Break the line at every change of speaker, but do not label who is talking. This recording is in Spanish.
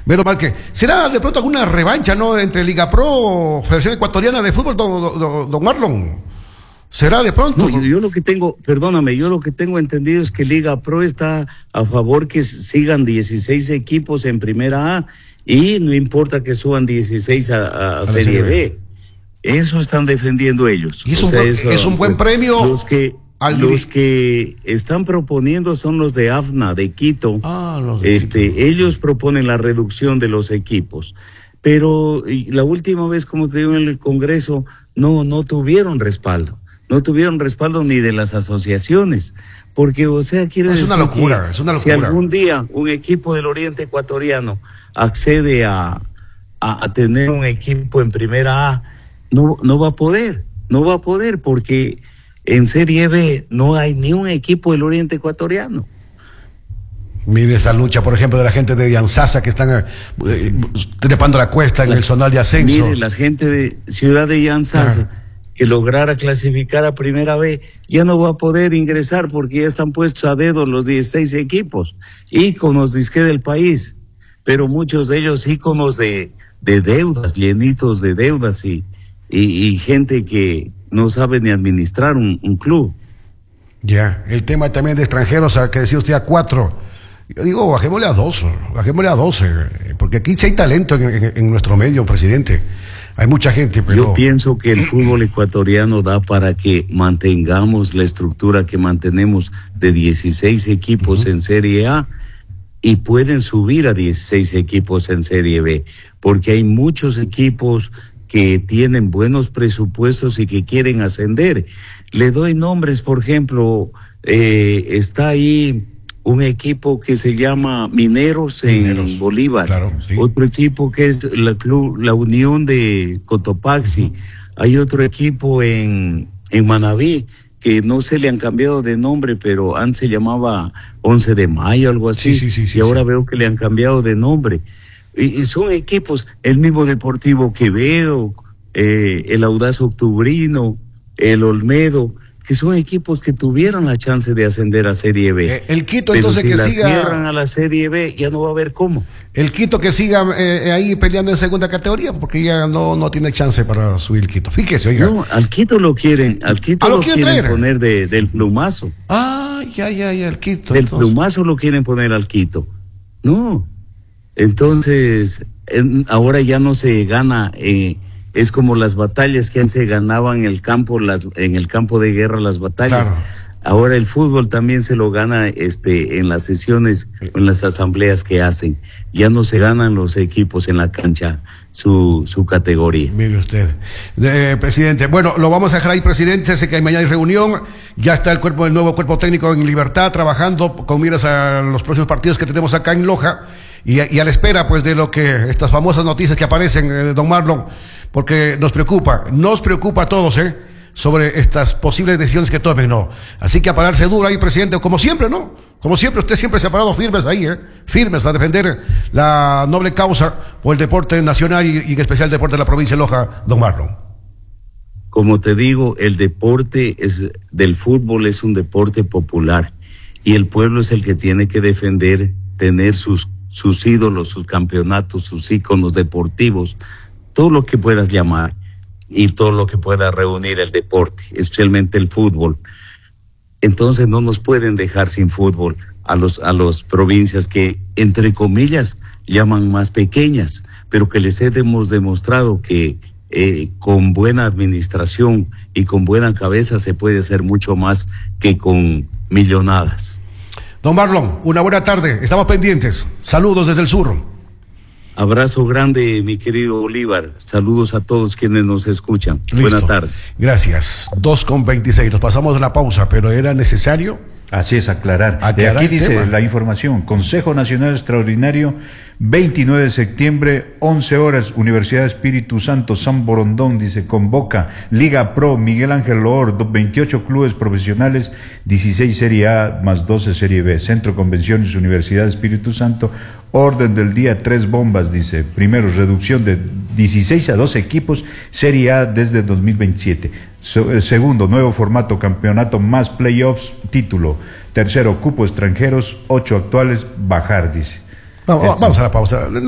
Menos mal que... ¿Será de pronto alguna revancha, no? Entre Liga Pro, Federación Ecuatoriana de Fútbol, don Marlon. ¿Será de pronto?
No, yo lo que tengo, perdóname, yo lo que tengo entendido es que Liga Pro está a favor que sigan 16 equipos en Primera A y no importa que suban 16 a Serie B. Eso están defendiendo ellos.
Y es un buen premio.
Los que están proponiendo son los de AFNA, de Quito. Quito. Ellos proponen la reducción de los equipos. Pero la última vez, como te digo, en el Congreso, no tuvieron respaldo. No tuvieron respaldo ni de las asociaciones. Porque, o sea, quiere decir
una locura, es una locura.
Si algún día un equipo del Oriente Ecuatoriano accede a tener un equipo en Primera A, no va a poder porque en Serie B no hay ni un equipo del Oriente Ecuatoriano.
Mire esa lucha, por ejemplo, de la gente de Yanzasa que están trepando la cuesta en el zonal de ascenso.
Mire, la gente de Ciudad de Yanzasa que lograra clasificar a Primera B ya no va a poder ingresar porque ya están puestos a dedo los 16 equipos, íconos disque del país, pero muchos de ellos íconos de deudas, llenitos de deudas y gente que no sabe ni administrar un club.
Ya, el tema también de extranjeros, que decía usted a 4. Yo digo, bajémosle a 12, porque aquí sí hay talento en nuestro medio, presidente. Hay mucha gente, pero...
Yo pienso que el fútbol ecuatoriano da para que mantengamos la estructura que mantenemos de 16 equipos en Serie A y pueden subir a 16 equipos en Serie B, porque hay muchos equipos que tienen buenos presupuestos y que quieren ascender. Le doy nombres, por ejemplo, está ahí un equipo que se llama Mineros en Bolívar, claro, sí. Otro equipo que es la Unión de Cotopaxi, hay otro equipo en Manabí, que no se le han cambiado de nombre, pero antes se llamaba 11 de Mayo, algo así, y ahora veo que le han cambiado de nombre. Y son equipos, el mismo Deportivo Quevedo, el Audaz Octubrino, el Olmedo, que son equipos que tuvieron la chance de ascender a Serie B.
El Quito,
pero
entonces,
si
que
la
siga...
cierran a la Serie B, ya no va a haber cómo.
El Quito que siga ahí peleando en segunda categoría, porque ya no tiene chance para subir el Quito. Fíjese, oiga.
No, al Quito lo quieren quieren poner del plumazo.
Ya, el Quito.
Del plumazo lo quieren poner al Quito. No. Entonces, ahora ya no se gana... es como las batallas que antes se ganaban en el campo de guerra, las batallas. Claro. Ahora el fútbol también se lo gana en las sesiones, en las asambleas que hacen. Ya no se ganan los equipos en la cancha su categoría.
Mire usted, presidente. Bueno, lo vamos a dejar ahí, presidente. Sé que mañana hay reunión. Ya está el nuevo cuerpo técnico en libertad, trabajando con miras a los próximos partidos que tenemos acá en Loja. Y a la espera, pues, de lo que estas famosas noticias que aparecen, don Marlon, porque nos preocupa a todos, sobre estas posibles decisiones que tomen, ¿no? Así que a pararse duro ahí, presidente, como siempre, ¿no? Como siempre, usted siempre se ha parado firmes ahí, firmes a defender la noble causa por el deporte nacional y en especial el deporte de la provincia de Loja, don Marlon.
Como te digo, el deporte del fútbol es un deporte popular y el pueblo es el que tiene que defender, tener sus ídolos, sus campeonatos, sus íconos deportivos, todo lo que puedas llamar y todo lo que pueda reunir el deporte, especialmente el fútbol. Entonces no nos pueden dejar sin fútbol a las provincias que, entre comillas, llaman más pequeñas, pero que les hemos demostrado que con buena administración y con buena cabeza se puede hacer mucho más que con millonadas.
Don Marlon, una buena tarde, estamos pendientes. Saludos desde el sur.
Abrazo grande, mi querido Bolívar. Saludos a todos quienes nos escuchan.
Listo.
Buena tarde.
Gracias. 2:26. Nos pasamos de la pausa, pero era necesario.
Así es, aclarar. Aquí dice la información. Consejo Nacional Extraordinario, 29 de septiembre, 11 horas, Universidad Espíritu Santo, San Borondón, dice, convoca Liga Pro, Miguel Ángel Loor, 28 clubes profesionales, 16 Serie A más 12 Serie B. Centro Convenciones, Universidad Espíritu Santo, orden del día, 3 bombas, dice. Primero, reducción de 16 a 12 equipos, Serie A desde 2027. Segundo, nuevo formato, campeonato más playoffs, título. Tercero, cupo extranjeros, 8 actuales, bajar, dice.
Vamos a la pausa.